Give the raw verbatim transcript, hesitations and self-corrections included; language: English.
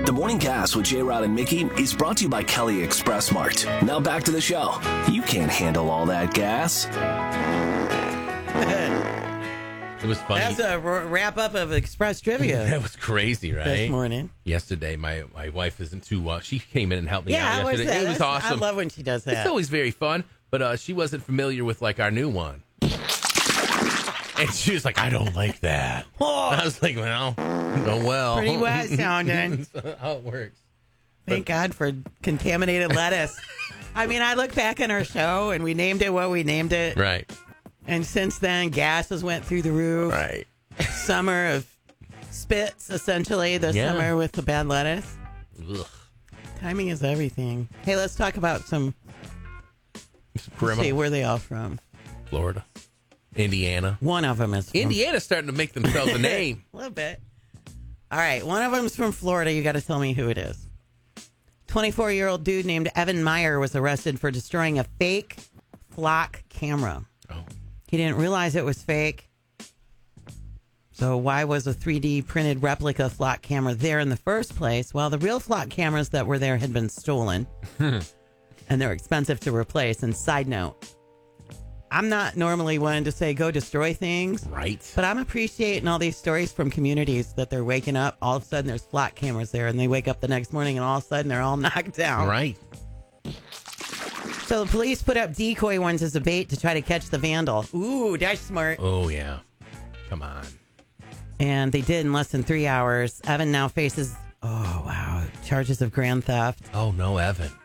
The Morning Gas with J-Rod and Mickey is brought to you by Kelly Express Mart. Now back to the show. You can't handle all that gas. It was funny. That's a r- wrap up of Express Trivia. That was crazy, right? This morning. Yesterday, my, my wife isn't too well. She came in and helped me Yeah, out how was yesterday. that? It was That's- awesome. I love when she does that. It's always very fun, but uh, she wasn't familiar with like our new one. And she was like, I don't like that. Oh. I was like, well, oh well. Pretty wet sounding. That's how it works. Thank God for contaminated lettuce. I mean, I look back on our show and we named it what we named it. Right. And since then, gases went through the roof. Right. Summer of spits, essentially. The Yeah. summer with the bad lettuce. Ugh. Timing is everything. Hey, let's talk about some. Let's Criminal. see, where are they all from? Florida. Indiana. One of them is from Indiana's starting to make themselves a name. A little bit. All right. One of them's from Florida. You got to tell me who it is. twenty-four-year-old dude named Evan Meyer was arrested for destroying a fake flock camera. Oh. He didn't realize it was fake. So why was a three D printed replica flock camera there in the first place? Well, the real flock cameras that were there had been stolen. And they're expensive to replace. And side note, I'm not normally one to say go destroy things. Right. But I'm appreciating all these stories from communities that they're waking up. All of a sudden, there's flock cameras there, and they wake up the next morning, and all of a sudden, they're all knocked down. Right. So the police put up decoy ones as a bait to try to catch the vandal. Ooh, that's smart. Oh, yeah. Come on. And they did in less than three hours. Evan now faces, oh, wow, charges of grand theft. Oh, no, Evan.